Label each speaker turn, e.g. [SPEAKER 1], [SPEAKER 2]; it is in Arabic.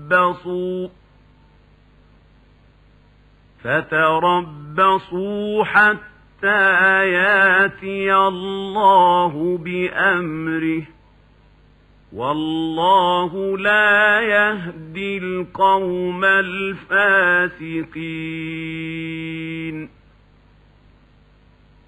[SPEAKER 1] فتربصوا حتى ياتي الله بأمره والله لا يهدي القوم الفاسقين